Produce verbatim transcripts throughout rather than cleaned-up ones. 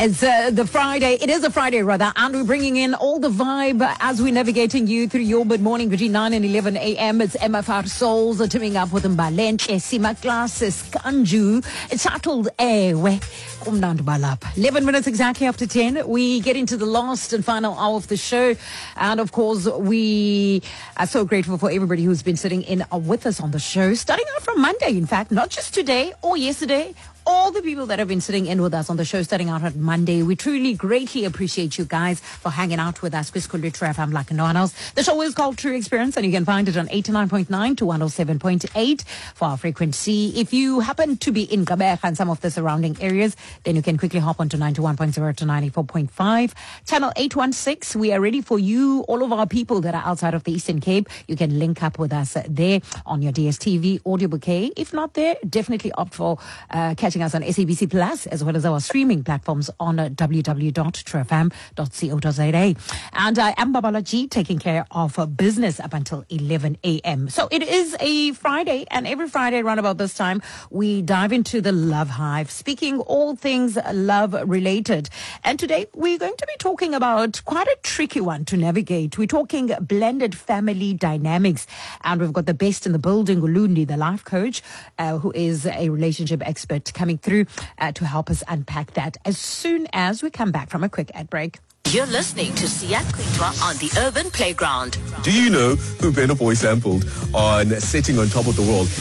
It's uh, the Friday. It is a Friday, rather, and we're bringing in all the vibe as we're navigating you through your mid-morning between nine and eleven a.m. It's M F R Souls uh, teaming up with Mbalenhle, Sima Classes, Kanju. It's titled Ewe. eleven minutes exactly after ten. We get into the last and final hour of the show. And, of course, we are so grateful for everybody who's been sitting in uh, with us on the show. Starting out from Monday, in fact, not just today or yesterday. All the people that have been sitting in with us on the show starting out on Monday, we truly greatly appreciate you guys for hanging out with us. I'm like no one else. The show is called True Experience, and you can find it on eighty-nine point nine to one oh seven point eight for our frequency. If you happen to be in Gqeberha and some of the surrounding areas, then you can quickly hop onto ninety-one point zero to ninety-four point five. Channel eight one six, we are ready for you. All of our people that are outside of the Eastern Cape, you can link up with us there on your D S T V audio bouquet. If not there, definitely opt for uh, catching us on S A B C Plus, as well as our streaming platforms on uh, w w w dot true f m dot co dot za. And I am Babala G, taking care of uh, business up until eleven a.m. So it is a Friday, and every Friday around about this time, we dive into the Love Hive, speaking all things love related. And today, we're going to be talking about quite a tricky one to navigate. We're talking blended family dynamics. And we've got the best in the building, Lundi, the life coach, uh, who is a relationship expert, coming through uh, to help us unpack that as soon as we come back from a quick ad break. You're listening to Siya Kwitwa on the Urban Playground. Do you know who Burna Boy sampled on Sitting on Top of the World?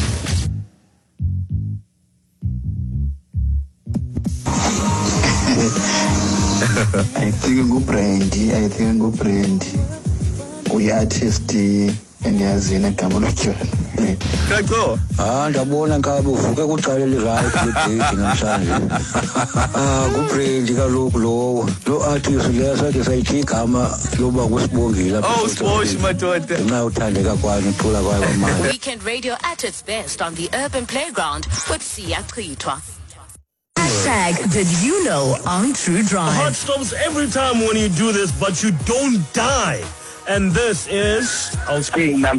I think go Brandy, I think go Brandy. We artist and yazina gama lotshwala. Can go? Ah, ndabona ngabe uvuke kuqala li-right le-date namhlanje. Ah, kuBrandy kaloku lo lo artist leya sakhe sayithi igama loba kusibongile lapha. Oh, Sposh madoda. Nxa uthandeka kwani uthula kwayo kwamanje. Weekend radio at its best on the Urban Playground with Siya Kwitwa. Hashtag Did You Know on True Drive. Heart stops every time when you do this, but you don't die. And this is I'll speak It's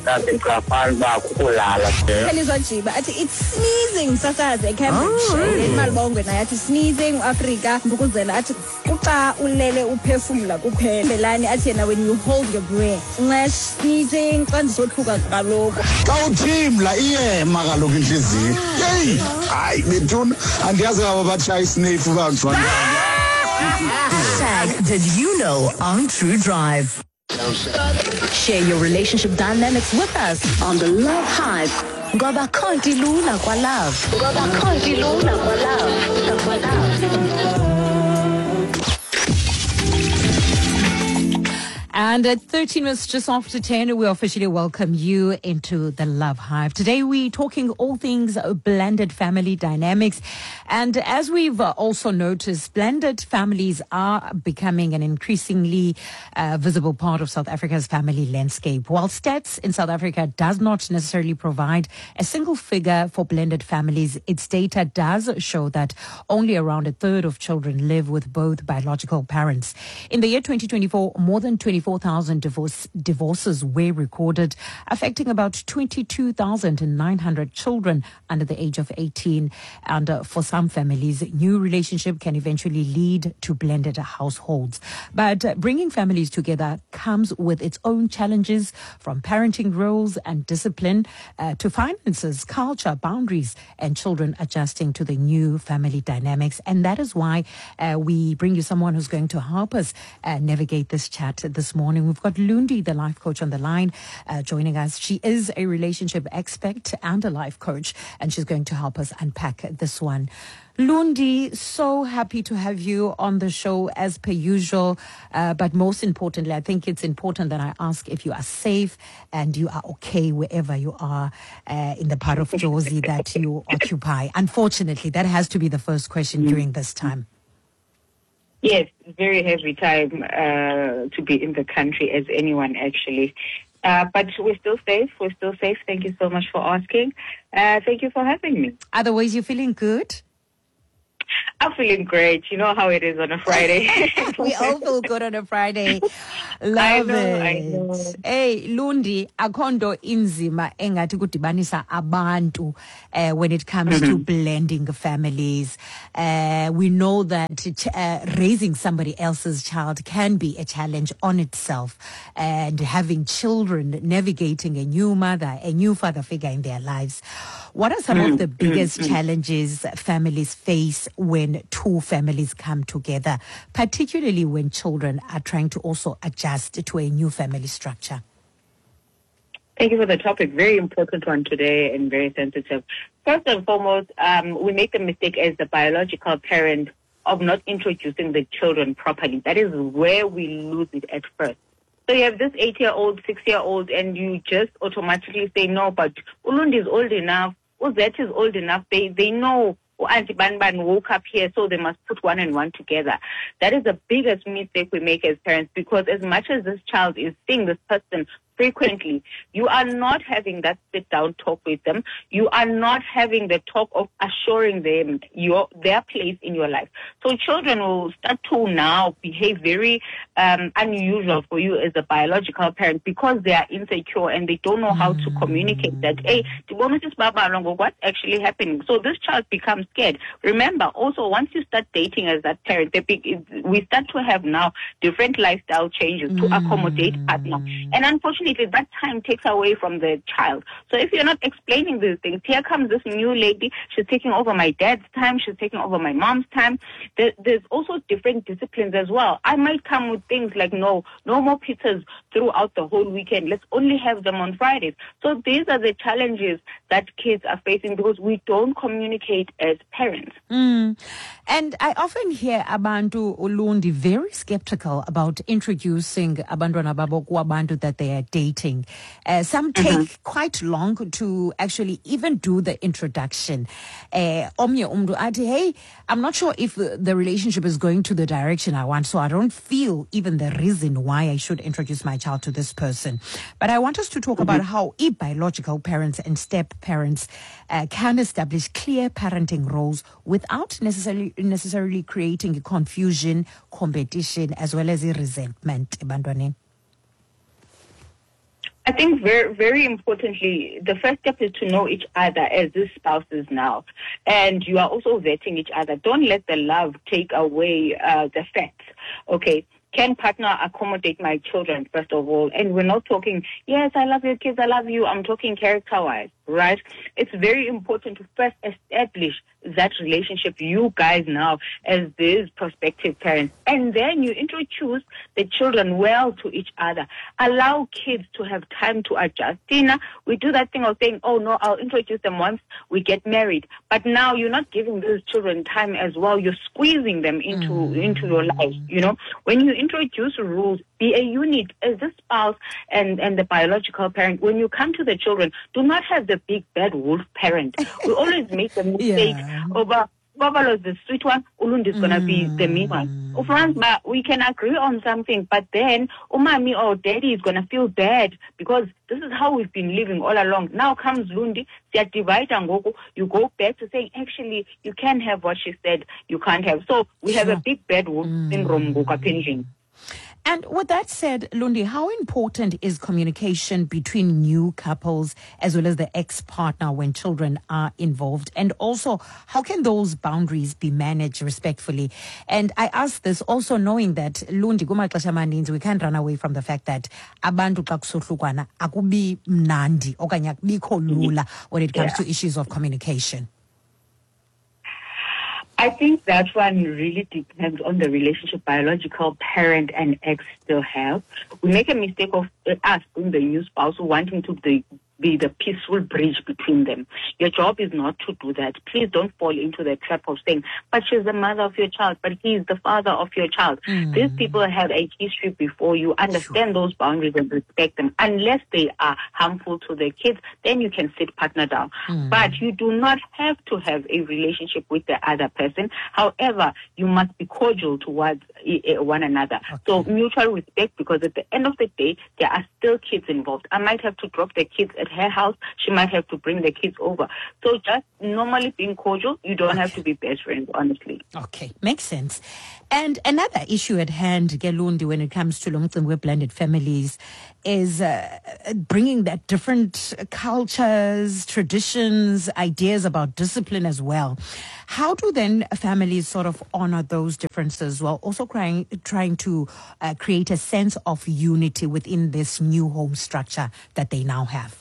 sneezing sasaze Cambridge malibongwe na yathi sneezing Africa ngukuzela athi uxa ulele uphefumula kuphela lani athi yena when you hold your breath nxa sneezing xa ndizothuka kaloku Xa uthimla iyema kaloku inhliziyo. Hey, hayi bethuna andiyazi aba batshaya isnefu kanjani. Hashtag Did You Know on True Drive. Share your relationship dynamics with us on the Love Hive. Ngoba konti lula kwa love. Ngoba konti lula kwa love. Kwa love. And at thirteen minutes just after ten, we officially welcome you into the Love Hive. Today, we're talking all things blended family dynamics. And as we've also noticed, blended families are becoming an increasingly uh, visible part of South Africa's family landscape. While stats in South Africa does not necessarily provide a single figure for blended families, its data does show that only around a third of children live with both biological parents. In the year twenty twenty-four, more than twenty-four thousand divorce, divorces were recorded, affecting about twenty-two thousand nine hundred children under the age of eighteen. And uh, for some families, new relationship can eventually lead to blended households. But uh, bringing families together comes with its own challenges, from parenting roles and discipline uh, to finances, culture, boundaries, and children adjusting to the new family dynamics. And that is why uh, we bring you someone who's going to help us uh, navigate this chat this morning. We've got Lundi, the life coach, on the line, uh, joining us. She is a relationship expert and a life coach, and she's going to help us unpack this one. Lundi, so happy to have you on the show as per usual. Uh, but most importantly, I think it's important that I ask if you are safe and you are okay wherever you are uh, in the part of Jozi that you occupy. Unfortunately, that has to be the first question mm-hmm. during this time. Yes, very heavy time uh, to be in the country as anyone, actually. Uh, but we're still safe. We're still safe. Thank you so much for asking. Uh, thank you for having me. Otherwise, you're feeling good? I'm feeling great. You know how it is on a Friday. We all feel good on a Friday. Love I know, it. I know. Hey, Lundi, akhondo inzima engathi kudibanisa abantu uh, when it comes to blending families. Uh, we know that uh, raising somebody else's child can be a challenge on itself, and having children, navigating a new mother, a new father figure in their lives. What are some of the biggest challenges families face when two families come together, particularly when children are trying to also adjust to a new family structure? Thank you for the topic. Very important one today and very sensitive. First and foremost, um, we make the mistake as the biological parent of not introducing the children properly. That is where we lose it at first. So you have this eight-year-old, six-year-old, and you just automatically say, no, but Ulundi is old enough, Uzet is old enough, they, they know Auntie Banban woke up here, so they must put one and one together. That is the biggest mistake we make as parents, because as much as this child is seeing this person frequently, you are not having that sit-down talk with them. You are not having the talk of assuring them your their place in your life. So children will start to now behave very um, unusual for you as a biological parent, because they are insecure and they don't know how to communicate that, hey, what's actually happening? So this child becomes scared. Remember, also, once you start dating as that parent, they be, we start to have now different lifestyle changes to accommodate partner. And unfortunately, that time takes away from the child. So if you're not explaining these things, here comes this new lady, she's taking over my dad's time, she's taking over my mom's time. There, there's also different disciplines as well. I might come with things like, no, no more pizzas throughout the whole weekend. Let's only have them on Fridays. So these are the challenges that kids are facing because we don't communicate as parents. Mm. And I often hear abantu Ulundi very skeptical about introducing abantwana babo kuabantu that they are dating. Uh, some take mm-hmm. quite long to actually even do the introduction. Uh, omnye umdu ati, hey, I'm not sure if the relationship is going to the direction I want, so I don't feel even the reason why I should introduce my child to this person. But I want us to talk mm-hmm. about how biological parents and step parents uh, can establish clear parenting roles without necessarily necessarily creating confusion, competition, as well as a resentment. Ebantwaneni. I think very, very importantly, the first step is to know each other as the spouses now. And you are also vetting each other. Don't let the love take away uh, the facts. Okay. Can partner accommodate my children, first of all? And we're not talking, yes, I love your kids, I love you. I'm talking character-wise, right? It's very important to first establish that relationship, you guys now, as these prospective parents. And then you introduce the children well to each other. Allow kids to have time to adjust. Tina, we do that thing of saying, oh, no, I'll introduce them once we get married. But now you're not giving those children time as well. You're squeezing them into, mm. into your life, you know. When you introduce rules, be a unit as the spouse and, and the biological parent. When you come to the children, do not have the big bad wolf parent. We always make the mistake yeah. over Baba is the sweet one, Ulundi is going to be the mean one. But we can agree on something, but then umami or daddy is going to feel bad because this is how we've been living all along. Now comes Lundi, divide and go, you go back to saying, actually, you can have what she said you can't have. So we have a big bad wolf syndrome. Mm. And with that said, Lundi, how important is communication between new couples as well as the ex-partner when children are involved? And also, how can those boundaries be managed respectfully? And I ask this also knowing that, Lundi, kumaxesha amaninzi, we can't run away from the fact that abantu xa kusohlukwana akubi mnandi okanye akubikho lula when it comes yeah. to issues of communication. I think that one really depends on the relationship biological parent and ex still have. We make a mistake of us being the new spouse wanting to be, be the peaceful bridge between them. Your job is not to do that. Please don't fall into the trap of saying, but she's the mother of your child, but he is the father of your child. Mm. These people have a history before you. Understand sure. those boundaries and respect them. Unless they are harmful to their kids, then you can sit partner down. Mm. But you do not have to have a relationship with the other person. However, you must be cordial towards uh, one another. Okay. So mutual respect, because at the end of the day, there are still kids involved. I might have to drop the kids at her house. She might have to bring the kids over. So just normally being cordial, you don't Okay. have to be best friends, honestly. Okay, makes sense. And another issue at hand, Gelundi, when it comes to Lomcimwe blended families, is uh, bringing that different cultures, traditions, ideas about discipline as well. How do then families sort of honor those differences while also trying, trying to uh, create a sense of unity within this new home structure that they now have?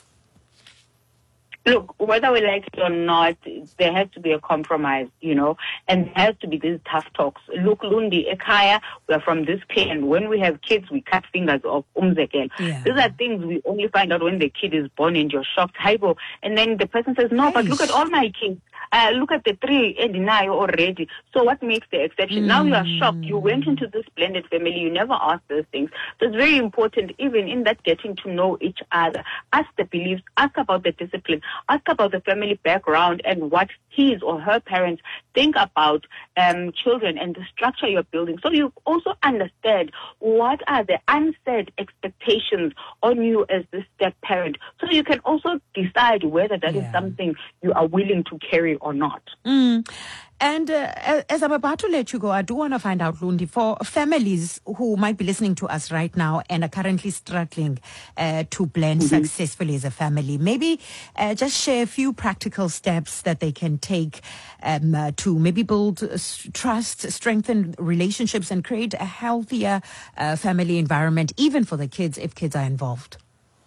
Look, whether we like it or not, there has to be a compromise, you know, and there has to be these tough talks. Look, Lundi, Ekaya, we are from this clan. When we have kids, we cut fingers off. Umzekel. Yeah. These are things we only find out when the kid is born and you're shocked. Haibo. And then the person says, no, but look at all my kids. Uh, look at the three and deny already. So what makes the exception? Mm. Now you are shocked. You went into this blended family. You never asked those things. So it's very important, even in that getting to know each other. Ask the beliefs. Ask about the discipline. Ask about the family background and what his or her parents think about um, children and the structure you're building. So you also understand what are the unsaid expectations on you as the step parent. So you can also decide whether that Yeah. is something you are willing to carry or not. Mm. And uh, as I'm about to let you go, I do want to find out, Lundi, for families who might be listening to us right now and are currently struggling uh, to blend Mm-hmm. successfully as a family, maybe uh, just share a few practical steps that they can take um, uh, to maybe build uh, s- trust, strengthen relationships, and create a healthier uh, family environment, even for the kids, if kids are involved.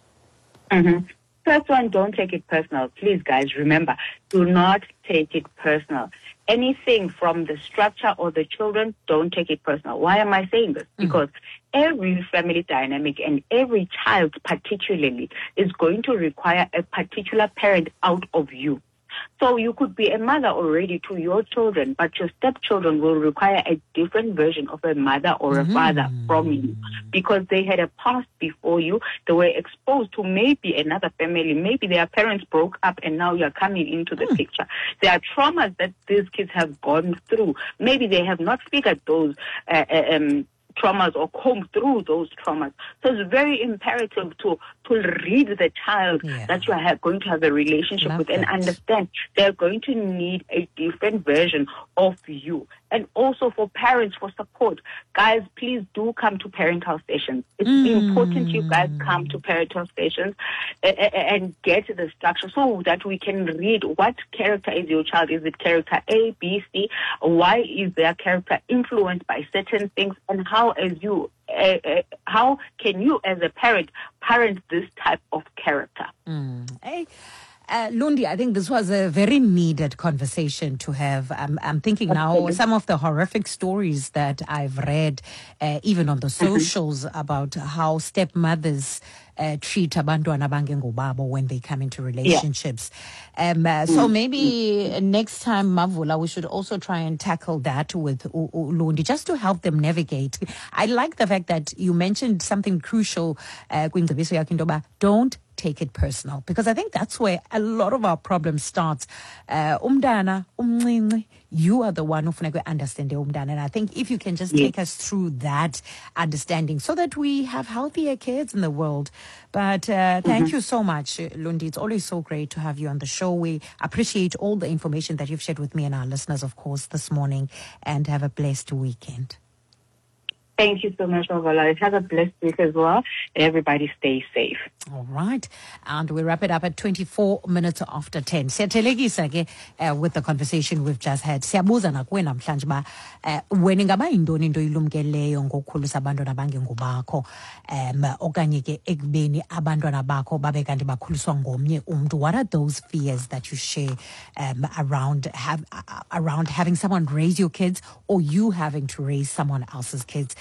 Mm-hmm. First one, don't take it personal. Please, guys, remember, do not take it personal. Anything from the structure or the children, don't take it personal. Why am I saying this? Mm. Because every family dynamic and every child particularly is going to require a particular parent out of you. So you could be a mother already to your children, but your stepchildren will require a different version of a mother or a Mhm. father from you, because they had a past before you. They were exposed to maybe another family. Maybe their parents broke up and now you're coming into the picture. There are traumas that these kids have gone through. Maybe they have not figured those uh, uh, um, traumas or comb through those traumas. So it's very imperative to to read the child Yeah. that you are going to have a relationship Love with and that. understand they're going to need a different version of you. And also for parents, for support. Guys, please do come to parental sessions. It's Mm. important you guys come to parental sessions uh, and get the structure so that we can read what character is your child. Is it character A, B, C? Why is their character influenced by certain things? And how as you uh, uh, how can you as a parent parent this type of character? Mm. Hey. Uh, Lundi, I think this was a very needed conversation to have. Um, I'm thinking now Absolutely. some of the horrific stories that I've read, uh, even on the socials, about how stepmothers uh, treat abantwana bangengobabo when they come into relationships. Um, uh, so maybe next time, Mavula, we should also try and tackle that with U- U- Lundi, just to help them navigate. I like the fact that you mentioned something crucial, uh, Kwingcebiso yakho into yoba don't take it personal, because I think that's where a lot of our problem starts. Uh, umdana, umncinci, you are the one who funeka understand umdana, and I think if you can just Yes. take us through that understanding so that we have healthier kids in the world. But uh, thank you so much, uh, Lundi. It's always so great to have you on the show. We appreciate all the information that you've shared with me and our listeners, of course, this morning, and have a blessed weekend. Thank you so much, Mavala. Have a blessed week as well. Everybody stay safe. All right. And we wrap it up at twenty-four minutes after ten. Siyathelekisa ke uh, with the conversation we've just had. Siyabuza nakuwe namhlanje ba uh, wena ingaba yintoni into ilumkeleyo ngokukhulisa abantwana bangengobakho um okanye ke ekubeni abantwana bakho babe kanti bakhuliswa ngomnye umntu. What are those fears that you share um, around have uh, around having someone raise your kids or you having to raise someone else's kids?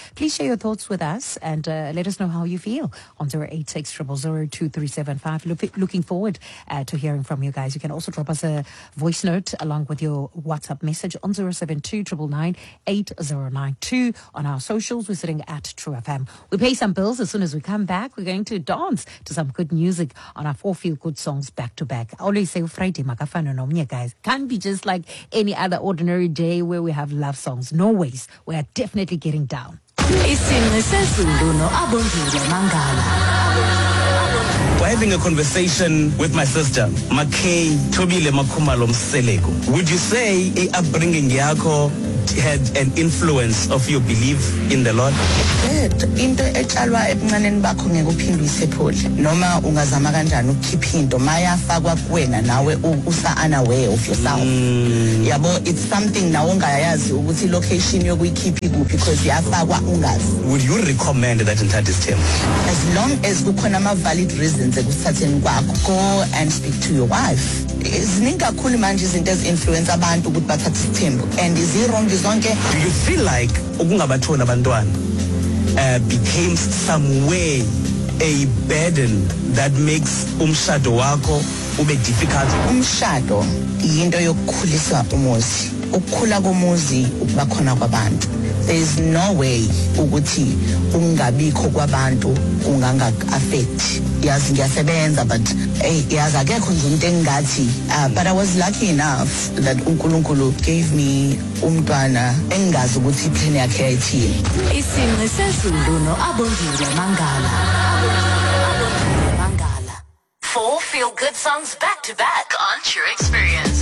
Please share your thoughts with us and uh, let us know how you feel on zero eight six, zero zero zero, two three seven five. Look, looking forward uh, to hearing from you guys. You can also drop us a voice note along with your WhatsApp message on zero seven two, nine nine, eight zero nine two. On our socials, we're sitting at True F M. We pay some bills. As soon as we come back, we're going to dance to some good music on our four feel-good songs back to back. I always say Friday, makafana nomnye, guys. Can't be just like any other ordinary day where we have love songs. No ways. We are definitely getting down. Isingqi sezulu no-Abongile Mangala. We're having a conversation with my sister, Makay Tobile Makhumalo Mseleko. Would you say a upbringing yako had an influence of your belief in the Lord? Into etshalwa ebuncaneni bakho ngeke uphinde uyisephule noma ungazama kanjani ukukhipha into mayafakwa kuwena nawe usa unaware of yourself. Yabo, it's something nawe ongayazi ukuthi location yokuyikhipha ikuphi because yafakwa ungazi. Would you recommend that entire term? As long as kukhona ama valid reasons ekusathatheni kwakho, go and speak to your wife. Ziningi kakhulu manje izinto ezi-influence abantu ukuthi bathathe isithembu and izirong zonke. Do you feel like ukungabatholi abantwana uh, became some way a burden that makes umshado wako ube difficult? Umshado yinto yokukhulisa umuzi. Ukukhula komuzi ukubakhona kwabantu. There is no way ukuthi ungabikho kwabantu kunganga affect. Yazi ngiyasebenza but hey yazi akekho nje umuntu engathi uh, but I was lucky enough that uNkulunkulu gave me umntwana engazi ukuthi iplan yakhe yayithini. Isingqi sezulu no-Abongile Mangala. Mangala. Four feel-good songs back to back on True Experience.